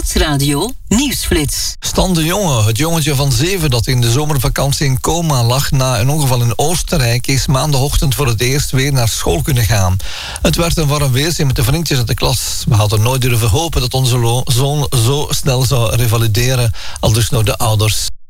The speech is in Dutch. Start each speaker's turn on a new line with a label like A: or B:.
A: Stadsradio Nieuwsflits.
B: Stan de Jonge, het jongetje van 7 dat in de zomervakantie in coma lag na een ongeval in Oostenrijk, is maandagochtend voor het eerst weer naar school kunnen gaan. Het werd een warm weerzien met de vriendjes uit de klas. We hadden nooit durven hopen dat onze zoon zo snel zou revalideren, aldus nog de ouders.